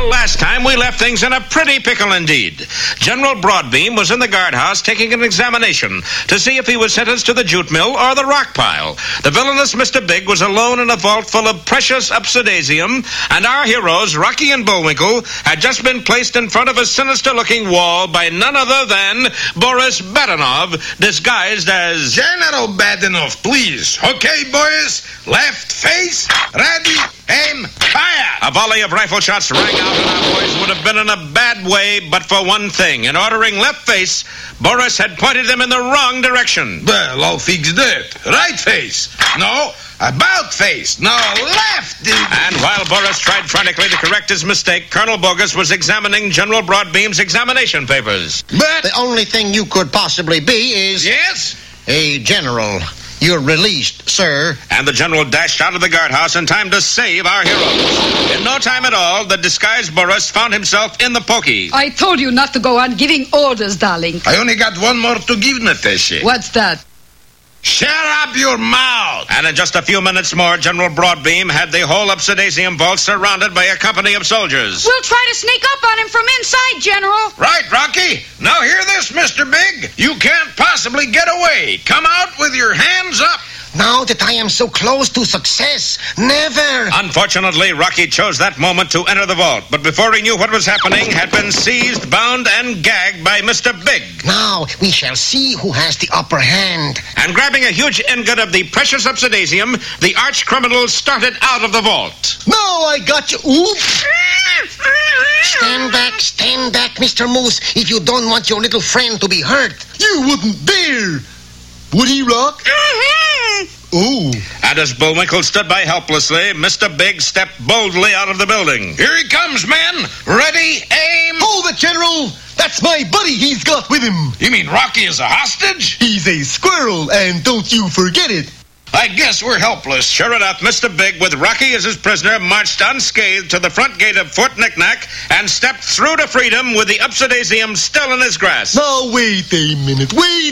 Well, last time we left things in a pretty pickle indeed. General Broadbeam was in the guardhouse taking an examination to see if he was sentenced to the jute mill or the rock pile. The villainous Mr. Big was alone in a vault full of precious obsidian, and our heroes, Rocky and Bullwinkle, had just been placed in front of a sinister-looking wall by none other than Boris Badenov, disguised as... General Badenov, please. Okay, boys. Left face, ready, aim, fire! A volley of rifle shots rang out, and our boys would have been in a bad way but for one thing. In ordering left face, Boris had pointed them in the wrong direction. Well, I'll fix that. Right face. No, about face. No, left. And while Boris tried frantically to correct his mistake, Colonel Bogus was examining General Broadbeam's examination papers. But... The only thing you could possibly be is... Yes? A general. You're released, sir. And the general dashed out of the guardhouse in time to save our heroes. In no time at all, the disguised Boris found himself in the pokey. I told you not to go on giving orders, darling. I only got one more to give, Natasha. What's that? Shut up your mouth! And in just a few minutes more, General Broadbeam had the whole obsidian vault surrounded by a company of soldiers. We'll try to sneak up on him from inside, General. Right, Rocky. Now hear this, Mr. Big. You can't possibly get away. Come out with your hands up. Now that I am so close to success, never. Unfortunately, Rocky chose that moment to enter the vault, but before he knew what was happening, had been seized, bound, and gagged by Mr. Big. Now we shall see who has the upper hand. And grabbing a huge ingot of the precious obsidian, the arch criminal started out of the vault. No, I got you. Oops. Stand back, Mr. Moose, if you don't want your little friend to be hurt. You wouldn't dare. Would he, Rock? Ooh. And as Bullwinkle stood by helplessly, Mr. Big stepped boldly out of the building. Here he comes, men. Ready, aim. Hold it, General. That's my buddy he's got with him. You mean Rocky is a hostage? He's a squirrel, and don't you forget it. I guess we're helpless. Sure enough, Mr. Big, with Rocky as his prisoner, marched unscathed to the front gate of Fort Knick-Knack and stepped through to freedom with the obsidian still in his grasp. Now, wait a minute.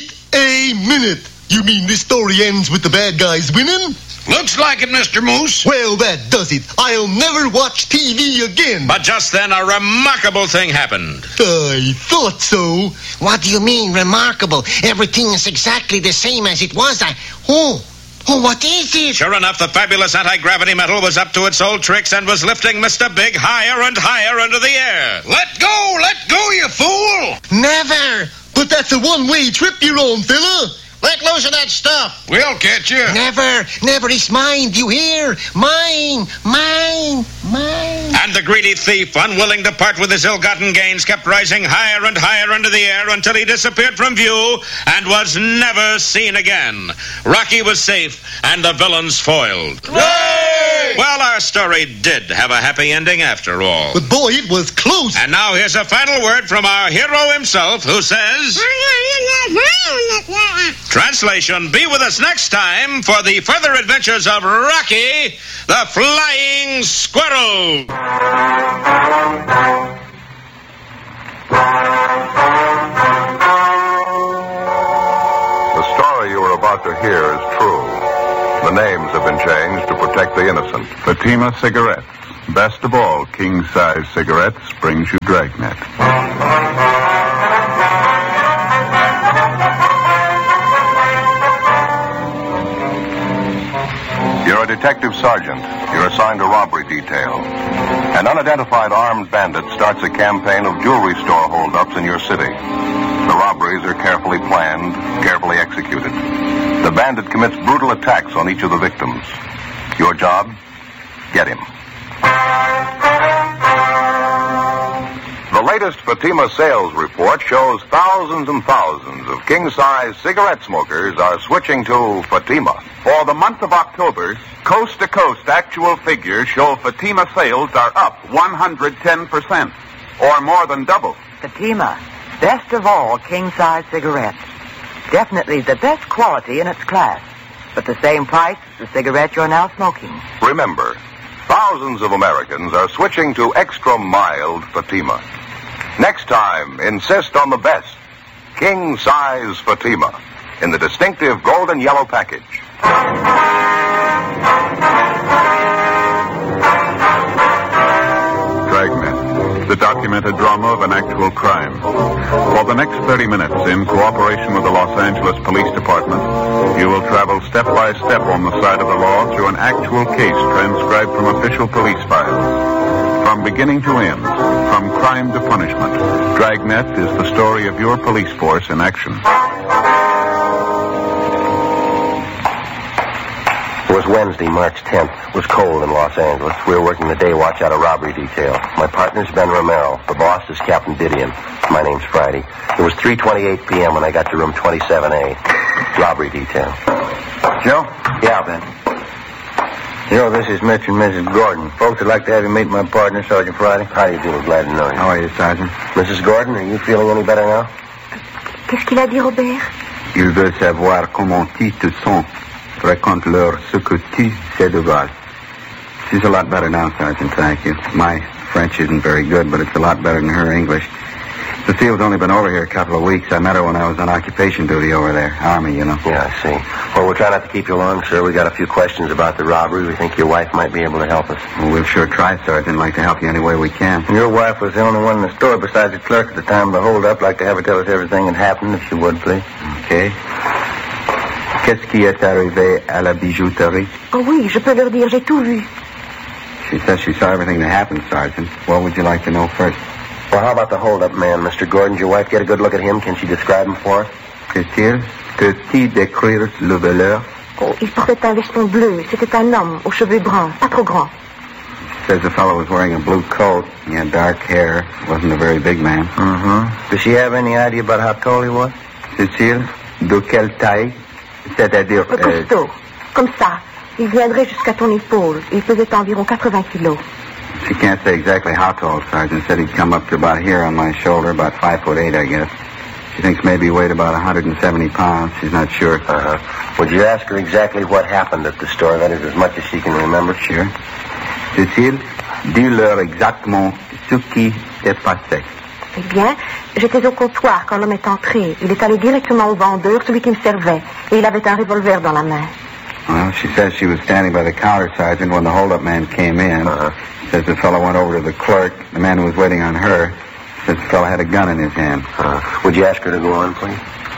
You mean this story ends with the bad guys winning? Looks like it, Mr. Moose. Well, that does it. I'll never watch TV again. But just then, a remarkable thing happened. I thought so. What do you mean, remarkable? Everything is exactly the same as it was. What is it? Sure enough, the fabulous anti-gravity metal was up to its old tricks and was lifting Mr. Big higher and higher into the air. Let go, you fool! Never. But that's a one-way trip you're on, fella. Let loose of that stuff. We'll catch you. Never is mine. Do you hear? Mine. And the greedy thief, unwilling to part with his ill-gotten gains, kept rising higher and higher into the air until he disappeared from view and was never seen again. Rocky was safe, and the villains foiled. Hooray! Well, our story did have a happy ending after all. But boy, it was close. And now here's a final word from our hero himself, who says... Translation, be with us next time for the further adventures of Rocky, the Flying Squirrel. The story you are about to hear is true. The names have been changed to protect the innocent. Fatima Cigarettes. Best of all, king-size cigarettes brings you Dragnet. You're a detective sergeant. You're assigned to robbery detail. An unidentified armed bandit starts a campaign of jewelry store holdups in your city. The robberies are carefully planned, carefully executed. The bandit commits brutal attacks on each of the victims. Your job? Get him. The latest Fatima sales report shows thousands and thousands of king-size cigarette smokers are switching to Fatima. For the month of October, coast-to-coast actual figures show Fatima sales are up 110%, or more than double. Fatima, best of all king-size cigarettes. Definitely the best quality in its class, but the same price as the cigarette you're now smoking. Remember, thousands of Americans are switching to extra mild Fatima. Next time, insist on the best king-size Fatima in the distinctive golden yellow package. Dragnet. documented drama of an actual crime. For the next 30 minutes, in cooperation with the Los Angeles Police Department, you will travel step by step on the side of the law through an actual case transcribed from official police files. From beginning to end, from crime to punishment, Dragnet is the story of your police force in action. It was Wednesday, March 10th. It was cold in Los Angeles. We were working the day watch out of robbery detail. My partner's Ben Romero. The boss is Captain Didion. My name's Friday. It was 3:28 p.m. when I got to room 27A. Robbery detail. Joe? Yeah, Ben. Joe, this is Mr. and Mrs. Gordon. Folks would like to have you meet my partner, Sergeant Friday. How do you do? Glad to know you. How are you, Sergeant? Mrs. Gordon, are you feeling any better now? Qu'est-ce qu'il a dit, Robert? Il veut savoir comment tu te sens. Raconte-leur ce que tu sais de Val. She's a lot better now, Sergeant, thank you. My French isn't very good, but it's a lot better than her English. Cecile's only been over here a couple of weeks. I met her when I was on occupation duty over there. Army, you know. Yeah, I see. Well, we'll try not to keep you long, sir. We got a few questions about the robbery. We think your wife might be able to help us. Well, we'll sure try, Sergeant. Like to help you any way we can. Your wife was the only one in the store besides the clerk at the time of the hold-up. Like to have her tell us everything that happened, if she would, please. Okay. Qu'est-ce qui est arrivé à la bijouterie? Oh oui, je peux leur dire, j'ai tout vu. She says she saw everything that happened, Sergeant. What would you like to know first? Well, how about the hold-up man, Mr. Gordon? Did your wife get a good look at him? Can she describe him for us? Qu'est-il? Peux-tu décrire le voleur? Oh, il portait un veston bleu. C'était un homme aux cheveux bruns, pas trop grands. She says the fellow was wearing a blue coat. He had dark hair. Wasn't a very big man. Mm-hmm. Does she have any idea about how tall he was? Cécile, de quelle taille? C'est-à-dire... Costaud. Comme ça. Il viendrait jusqu'à ton épaule. Il pesait environ 80 kilos. She can't say exactly how tall, Sergeant. Said he'd come up to about here on my shoulder, about 5'8", I guess. She thinks maybe he weighed about 170 pounds. She's not sure. Uh-huh. Would you ask her exactly what happened at the store? That is as much as she can remember. Sure. Cécile, dis-leur exactement ce qui s'est passé. Eh bien, j'étais au comptoir quand l'homme est entré. Il est allé directement au vendeur, celui qui me servait. Et il avait un revolver dans la main. Well, she says she was standing by the counter, Sergeant, when the hold-up man came in. Says the fellow went over to the clerk, the man who was waiting on her. Says the fellow had a gun in his hand. Would you ask her to go on, please?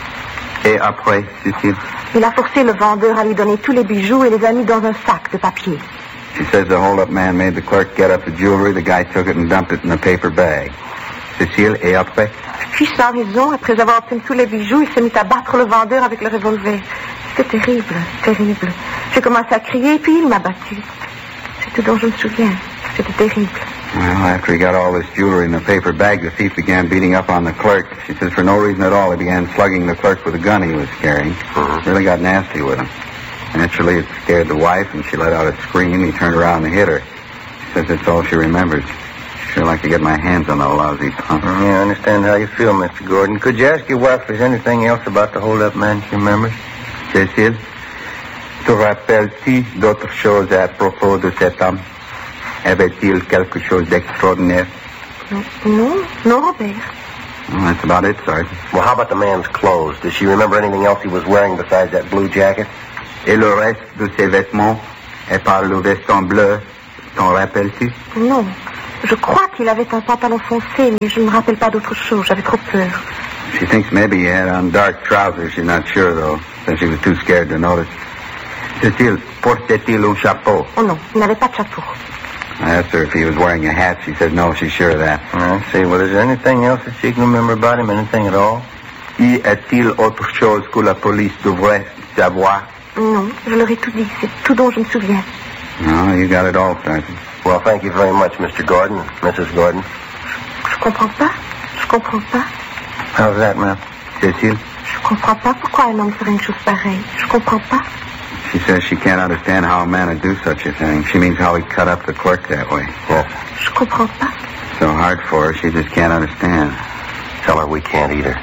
Et après, Cécile? Il a forcé le vendeur à lui donner tous les bijoux et les a mis dans un sac de papier. She says the hold-up man made the clerk get up the jewelry. The guy took it and dumped it in a paper bag. Cécile, et après? Puis, sans raison, après avoir obtenu tous les bijoux, il s'est mis à battre le vendeur avec le revolver. C'était terrible, terrible. J'ai commencé à crier, puis il m'a battu. C'est tout dont je me souviens. C'était terrible. Well, after he got all this jewelry in the paper bag, the thief began beating up on the clerk. She says for no reason at all, he began slugging the clerk with a gun he was carrying. Really got nasty with him. Naturally, it scared the wife, and she let out a scream. He turned around and hit her. She says that's all she remembers. Sure like to get my hands on the lousy punk. Yeah, I understand how you feel, Mr. Gordon. Could you ask your wife if there's anything else about the hold-up man she remembers? Cécile, te rappelles-tu d'autres choses à propos de cet homme? Avait-il quelque chose d'extraordinaire? Non, Robert. Well, that's about it, Sergeant. Well, how about the man's clothes? Does she remember anything else he was wearing besides that blue jacket? Et le reste de ses vêtements, et par le veston bleu, t'en rappelles-tu? Non. Je crois qu'il avait un pantalon foncé, mais je ne me rappelle pas d'autre chose. J'avais trop peur. She thinks maybe he had on dark trousers. She's not sure, though, since she was too scared to notice. Cécile, portait-il un chapeau? Oh non, il n'avait pas de chapeau. I asked her if he was wearing a hat. She said no, she's sure of that. I see. Well, is there anything else that she can remember about him? Anything at all? Y a-t-il autre chose que la police devrait savoir? Non, je leur ai tout dit. C'est tout dont je me souviens. No, you got it all, Sergeant. Well, thank you very much, Mr. Gordon, Mrs. Gordon. Je comprends pas. Je comprends pas. How's that, ma'am? Cécile? Je comprends pas pourquoi un homme ferait une chose pareille. Je comprends pas. She says she can't understand how a man would do such a thing. She means how he cut up the clerk that way. Yes. Je comprends pas. So hard for her, she just can't understand. Tell her we can't either.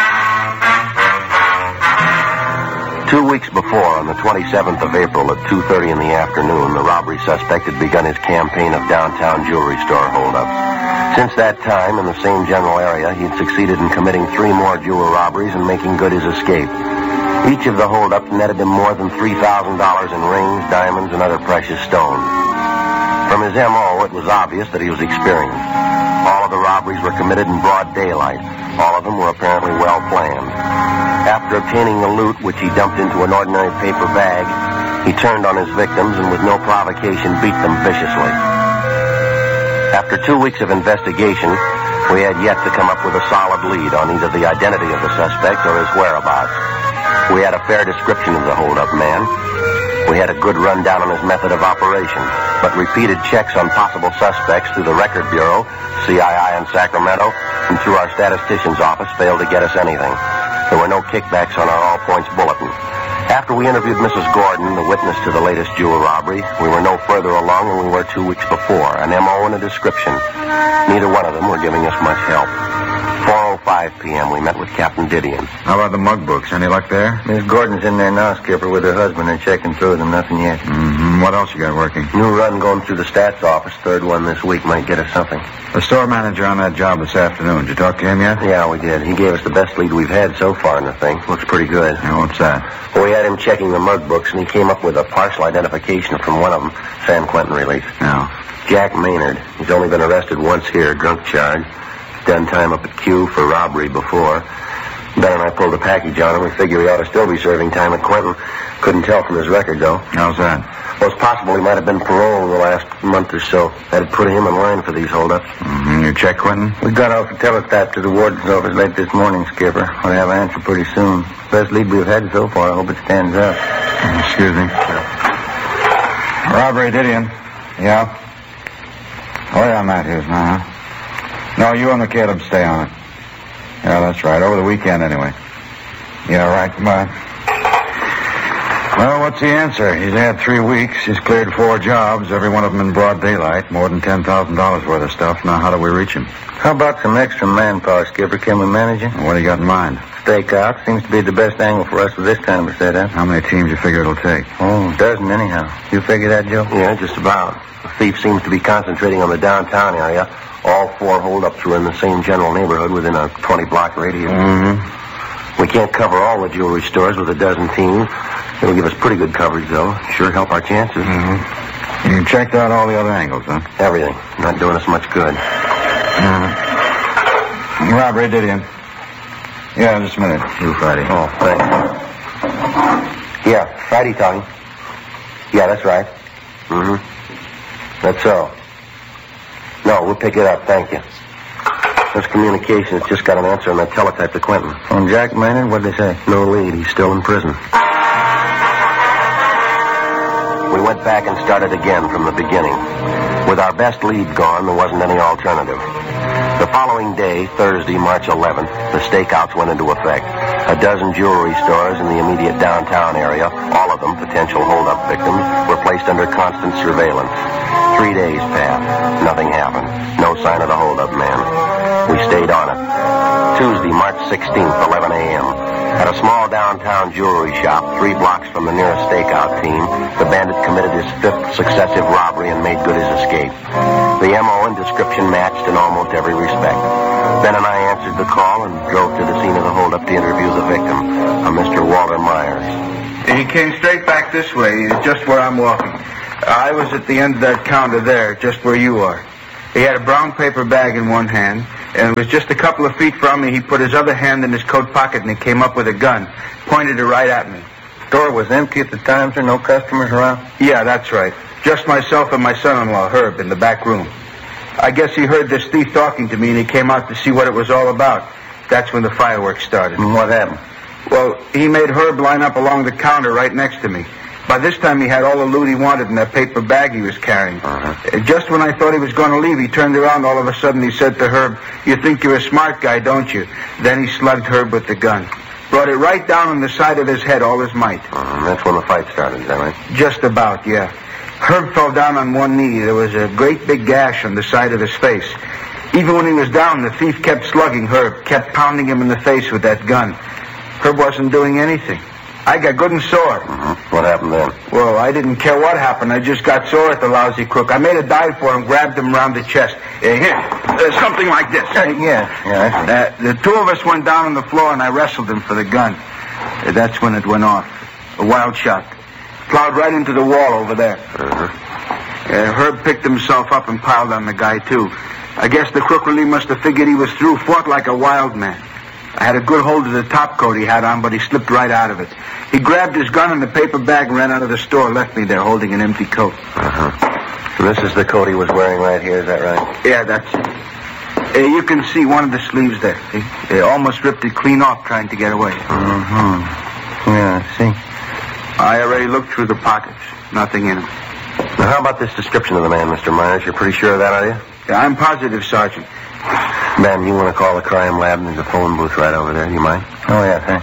2 weeks before, on the 27th of April at 2:30 in the afternoon, the robbery suspect had begun his campaign of downtown jewelry store holdups. Since that time, in the same general area, he had succeeded in committing 3 more jewel robberies and making good his escape. Each of the holdups netted him more than $3,000 in rings, diamonds, and other precious stones. From his M.O., it was obvious that he was experienced. All of the robberies were committed in broad daylight. All of them were apparently well planned. After obtaining the loot, which he dumped into an ordinary paper bag, he turned on his victims and with no provocation beat them viciously. After 2 weeks of investigation, we had yet to come up with a solid lead on either the identity of the suspect or his whereabouts. We had a fair description of the hold-up man. We had a good rundown on his method of operation, but repeated checks on possible suspects through the Record Bureau, CII in Sacramento, and through our statistician's office failed to get us anything. There were no kickbacks on our all-points bulletin. After we interviewed Mrs. Gordon, the witness to the latest jewel robbery, we were no further along than we were 2 weeks before, an M.O. and a description. Neither one of them were giving us much help. 4:05 p.m., we met with Captain Didion. How about the mug books? Any luck there? Miss Gordon's in there now, Skipper, with her husband. They're checking through them. Nothing yet. Mm-hmm. What else you got working? New run going through the stats office. Third one this week might get us something. The store manager on that job this afternoon. Did you talk to him yet? Yeah, we did. He gave us the best lead we've had so far in the thing. Looks pretty good. Yeah, what's that? Well, we had him checking the mug books, and he came up with a partial identification from one of them, San Quentin release. No. Jack Maynard. He's only been arrested once here, drunk charge. Done time up at Q for robbery before. Ben and I pulled a package on him. We figure he ought to still be serving time at Quentin. Couldn't tell from his record, though. How's that? Well, it's possible he might have been paroled in the last month or so. That'd put him in line for these holdups. Mm-hmm. You check Quentin? We got off the teletype to the warden's office late this morning, Skipper. We'll have an answer pretty soon. Best lead we've had so far. I hope it stands up. Excuse me. Robbery, Didion. Yeah? Oh, yeah, Matt Hughes now, huh? No, you and the Caleb stay on it. Yeah, that's right. Over the weekend, anyway. Yeah, right. Goodbye. Well, what's the answer? He's had 3 weeks. He's cleared 4 jobs, every one of them in broad daylight. More than $10,000 worth of stuff. Now, how do we reach him? How about some extra manpower, Skipper? Can we manage it? What do you got in mind? Stakeout seems to be the best angle for us with this kind of a setup. How many teams you figure it'll take? Oh, a dozen anyhow. You figure that, Joe? Yeah, just about. The thief seems to be concentrating on the downtown area. All 4 holdups were in the same general neighborhood within a 20-block radius. Mm-hmm. We can't cover all the jewelry stores with a dozen teams. It'll give us pretty good coverage, though. Sure help our chances. Mm-hmm. You checked out all the other angles, huh? Everything. Not doing us much good. Robbery, Didion. Yeah, just a minute. You, Friday. Oh, thanks. Yeah, Friday talking. Yeah, that's right. Mm-hmm. That's so. No, we'll pick it up, thank you. This communications just got an answer on that teletype to Quentin. On Jack Maynard? What'd they say? No lead. He's still in prison. We went back and started again from the beginning. With our best lead gone, there wasn't any alternative. The following day, Thursday, March 11th, the stakeouts went into effect. A dozen jewelry stores in the immediate downtown area, all of them potential hold-up victims, were placed under constant surveillance. 3 days passed. Nothing happened. No sign of the hold-up man. We stayed on it. Tuesday, March 16th, 11 a.m. At a small downtown jewelry shop, 3 blocks from the nearest stakeout team, the bandit committed his 5th successive robbery and made good his escape. The M.O. and description matched in almost every respect. Ben and I answered the call and drove to the scene of the holdup to interview the victim, a Mr. Walter Myers. He came straight back this way, just where I'm walking. I was at the end of that counter there, just where you are. He had a brown paper bag in one hand, and it was just a couple of feet from me. He put his other hand in his coat pocket, and he came up with a gun, pointed it right at me. Store was empty at the time, sir? No customers around? Yeah, that's right. Just myself and my son-in-law, Herb, in the back room. I guess he heard this thief talking to me, and he came out to see what it was all about. That's when the fireworks started. And what happened? Well, he made Herb line up along the counter right next to me. By this time, he had all the loot he wanted in that paper bag he was carrying. Just when I thought he was going to leave, he turned around. All of a sudden, he said to Herb, "You think you're a smart guy, don't you?" Then he slugged Herb with the gun. Brought it right down on the side of his head, all his might. That's when the fight started, is that right? Just about, yeah. Herb fell down on one knee. There was a great big gash on the side of his face. Even when he was down, the thief kept slugging Herb, kept pounding him in the face with that gun. Herb wasn't doing anything. I got good and sore. What happened then? Well, I didn't care what happened. I just got sore at the lousy crook. I made a dive for him, grabbed him around the chest. Here, something like this. Yeah. The 2 of us went down on the floor, and I wrestled him for the gun. That's when it went off. A wild shot. Plowed right into the wall over there. Herb picked himself up and piled on the guy, too. I guess the crook really must have figured he was through, fought like a wild man. I had a good hold of the top coat he had on, but he slipped right out of it. He grabbed his gun and the paper bag and ran out of the store, left me there holding an empty coat. And this is the coat he was wearing right here, is that right? Yeah, that's it. You can see one of the sleeves there. See? They almost ripped it clean off trying to get away. Yeah, see? I already looked through the pockets. Nothing in them. Now, how about this description of the man, Mr. Myers? You're pretty sure of that, are you? Yeah, I'm positive, Sergeant. Ben, you want to call the crime lab? There's a phone booth right over there. You mind? Oh, yeah, thanks.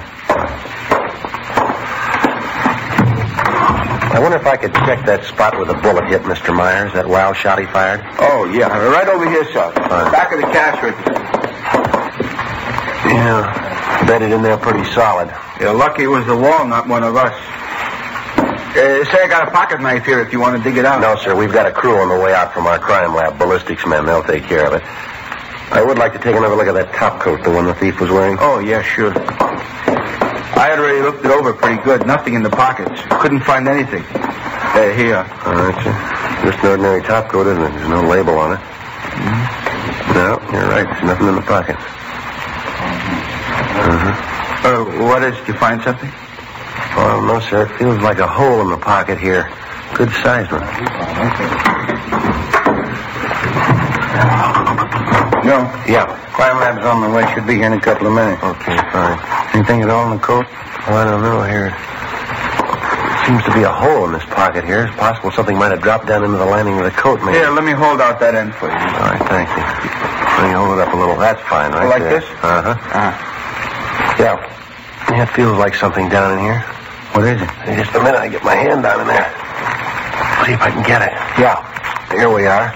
I wonder if I could check that spot where the bullet hit Mr. Myers, that wild shot he fired. Oh, yeah. Right over here, Sergeant. Back of the cash register. Yeah. Bedded in there pretty solid. You're lucky it was the wall, not one of us. Say, I got a pocket knife here if you want to dig it out. No, sir. We've got a crew on the way out from our crime lab. Ballistics men. They'll take care of it. I would like to take another look at that top coat, the one the thief was wearing. Oh, yeah, sure. I had already looked it over pretty good. Nothing in the pockets. Couldn't find anything. Here. All right, sir. Just an ordinary top coat, isn't it? There's no label on it. No, you're right. There's nothing in the pockets. What is? Did you find something? Well, no, sir. It feels like a hole in the pocket here. Good sized one. No. Yeah. Crime lab's on the way. Should be here in a couple of minutes. Okay, fine. Anything at all in the coat? Oh, I don't know. Here. Seems to be a hole in this pocket here. It's possible something might have dropped down into the lining of the coat, maybe. Here, let me hold out that end for you. All right, thank you. Let me hold it up a little. That's fine, right like there. This? Yeah. Yeah, it feels like something down in here. What is it? In just a minute, I get my hand down in there. See if I can get it. Yeah. Here we are.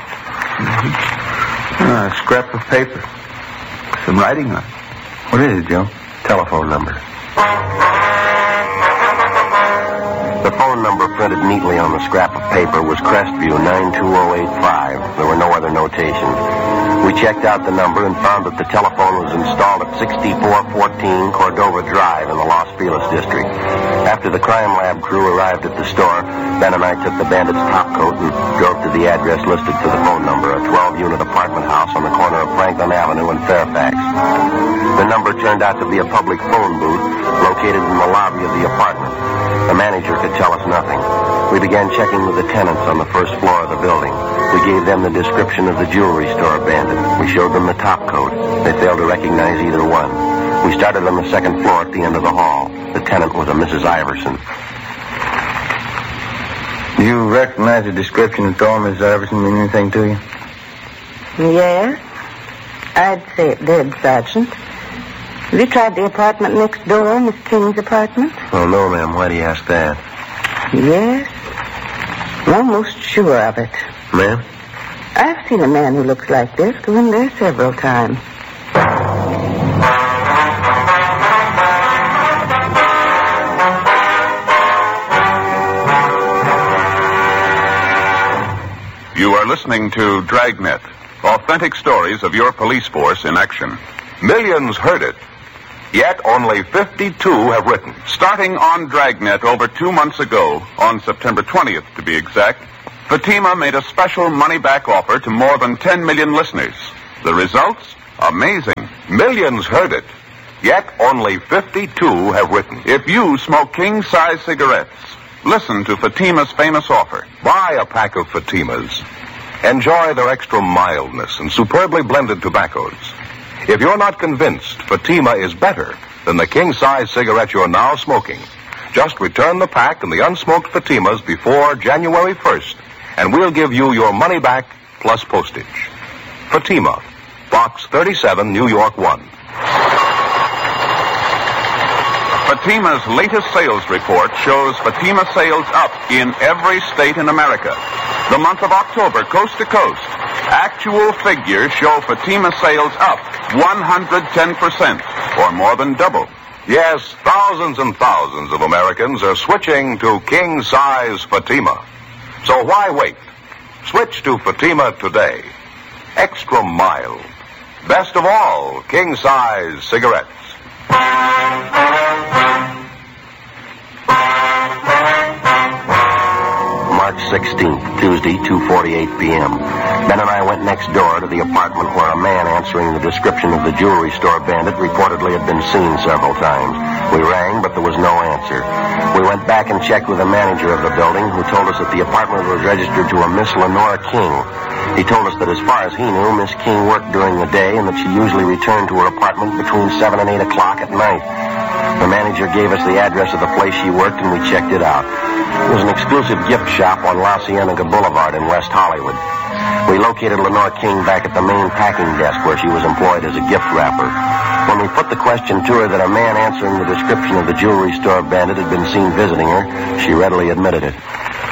A scrap of paper. Some writing on it. What is it, Joe? Telephone number. The phone number printed neatly on the scrap of paper was Crestview 92085. There were no other notations. We checked out the number and found that the telephone was installed at 6414 Cordova Drive in the Los Feliz district. After the crime lab crew arrived at the store, Ben and I took the bandit's top coat and drove to the address listed for the phone number, a 12-unit apartment house on the corner of Franklin Avenue and Fairfax. The number turned out to be a public phone booth located in the lobby of the apartment. The manager could tell us nothing. We began checking with the tenants on the first floor of the building. We gave them the description of the jewelry store bandit. We showed them the top coat. They failed to recognize either one. We started on the second floor at the end of the hall. The tenant was a Mrs. Iverson. Do you recognize the description at all, Mrs. Iverson? Mean anything to you? Yes. I'd say it did, Sergeant. Have you tried the apartment next door, Miss King's apartment? Oh, no, ma'am. Why do you ask that? Yes. I'm almost sure of it. Ma'am? I've seen a man who looks like this go in there several times. You are listening to Dragnet, authentic stories of your police force in action. Millions heard it, yet only 52 have written. Starting on Dragnet over 2 months ago, on September 20th to be exact, Fatima made a special money-back offer to more than 10 million listeners. The results? Amazing. Millions heard it, yet only 52 have written. If you smoke king-size cigarettes, listen to Fatima's famous offer. Buy a pack of Fatimas. Enjoy their extra mildness and superbly blended tobaccos. If you're not convinced Fatima is better than the king-size cigarette you're now smoking, just return the pack and the unsmoked Fatimas before January 1st, and we'll give you your money back plus postage. Fatima, Box 37, New York 1. Fatima's latest sales report shows Fatima sales up in every state in America. The month of October, coast to coast, actual figures show Fatima sales up 110%, or more than double. Yes, thousands and thousands of Americans are switching to king-size Fatima. So why wait? Switch to Fatima today. Extra mild. Best of all, king-size cigarettes. March 16th, Tuesday, 2:48 p.m. Ben and I went next door to the apartment where a man answering the description of the jewelry store bandit reportedly had been seen several times. We rang, but there was no answer. We went back and checked with the manager of the building, who told us that the apartment was registered to a Miss Lenore King. He told us that as far as he knew, Miss King worked during the day and that she usually returned to her apartment between 7 and 8 o'clock at night. The manager gave us the address of the place she worked, and we checked it out. It was an exclusive gift shop on La Cienega Boulevard in West Hollywood. We located Lenore King back at the main packing desk where she was employed as a gift wrapper. When we put the question to her that a man answering the description of the jewelry store bandit had been seen visiting her, she readily admitted it.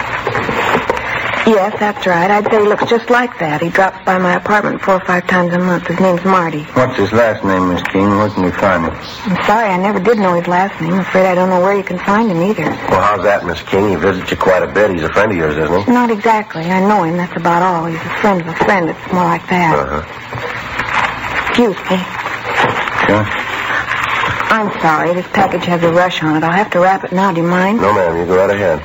Yes, that's right. I'd say he looks just like that. He drops by my apartment 4 or 5 times a month. His name's Marty. What's his last name, Miss King? Where can we find him? I'm sorry, I never did know his last name. I'm afraid I don't know where you can find him either. Well, how's that, Miss King? He visits you quite a bit. He's a friend of yours, isn't he? Not exactly. I know him. That's about all. He's a friend of a friend. It's more like that. Excuse me. Sure. I'm sorry. This package has a rush on it. I'll have to wrap it now. Do you mind? No, ma'am. You go right ahead.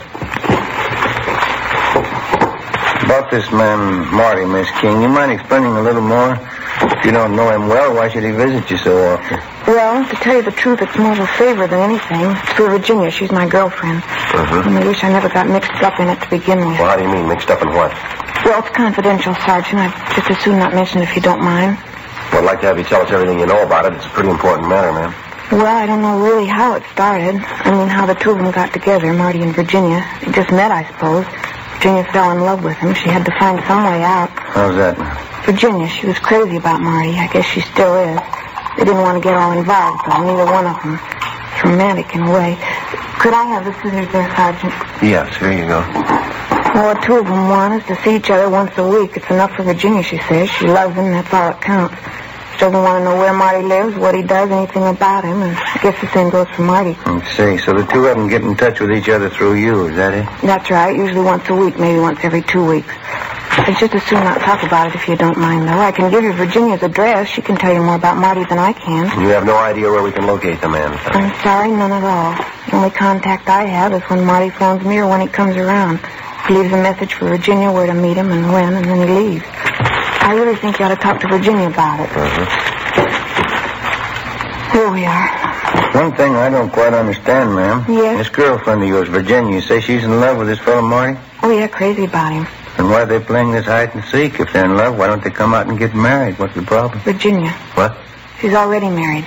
About this man, Marty, Miss King, you mind explaining a little more? If you don't know him well, why should he visit you so often? Well, to tell you the truth, it's more of a favor than anything. It's for Virginia. She's my girlfriend. And I wish I never got mixed up in it to begin with. Well, how do you mean, mixed up in what? Well, it's confidential, Sergeant. I'd just as soon not mention it if you don't mind. Well, I'd like to have you tell us everything you know about it. It's a pretty important matter, ma'am. Well, I don't know really how it started. I mean, how the two of them got together, Marty and Virginia. They just met, I suppose. Virginia fell in love with him. She had to find some way out. How's that? Virginia, she was crazy about Marty. I guess she still is. They didn't want to get all involved, though, neither one of them. It's romantic in a way. Could I have the scissors there, Sergeant? Yes, here you go. Well, the two of them want us to see each other once a week. It's enough for Virginia, she says. She loves him, that's all that counts. She doesn't want to know where Marty lives, what he does, anything about him, and I guess the same goes for Marty. I see. So the two of them get in touch with each other through you, is that it? That's right. Usually once a week, maybe once every 2 weeks. I'd just as soon not talk about it if you don't mind, though. I can give you Virginia's address. She can tell you more about Marty than I can. You have no idea where we can locate the man, sir? I'm sorry, none at all. The only contact I have is when Marty phones me or when he comes around. He leaves a message for Virginia where to meet him and when, and then he leaves. I really think you ought to talk to Virginia about it. Here we are. One thing I don't quite understand, ma'am. Yes? This girlfriend of yours, Virginia, you say she's in love with this fellow Marty? Oh, yeah, crazy about him. And why are they playing this hide and seek? If they're in love, why don't they come out and get married? What's the problem? Virginia. What? She's already married.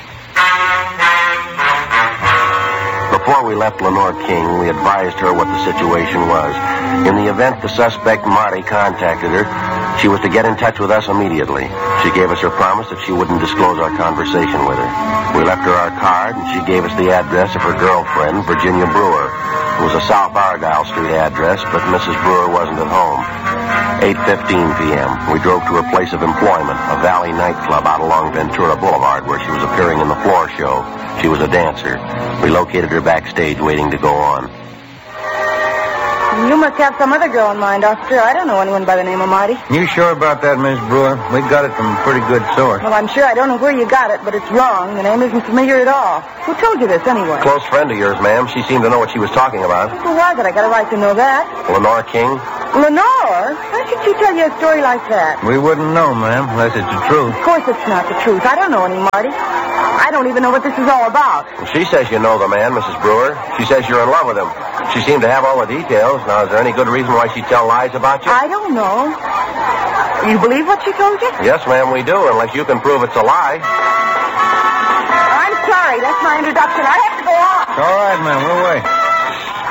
Before we left Lenore King, we advised her what the situation was. In the event the suspect, Marty, contacted her, she was to get in touch with us immediately. She gave us her promise that she wouldn't disclose our conversation with her. We left her our card, and she gave us the address of her girlfriend, Virginia Brewer. It was a South Argyle Street address, but Mrs. Brewer wasn't at home. 8:15 p.m., we drove to her place of employment, a Valley nightclub out along Ventura Boulevard, where she was appearing in the floor show. She was a dancer. We located her backstage, waiting to go on. You must have some other girl in mind, officer. I don't know anyone by the name of Marty. You sure about that, Miss Brewer? We got it from a pretty good source. Well, I'm sure I don't know where you got it, but it's wrong. The name isn't familiar at all. Who told you this, anyway? Close friend of yours, ma'am. She seemed to know what she was talking about. Who was it? I got a right to know that. Lenore King. Lenore? Why should she tell you a story like that? We wouldn't know, ma'am, unless it's the truth. Of course it's not the truth. I don't know any Marty. I don't even know what this is all about. Well, she says you know the man, Mrs. Brewer. She says you're in love with him. She seemed to have all the details. Now, is there any good reason why she'd tell lies about you? I don't know. You believe what she told you? Yes, ma'am, we do, unless you can prove it's a lie.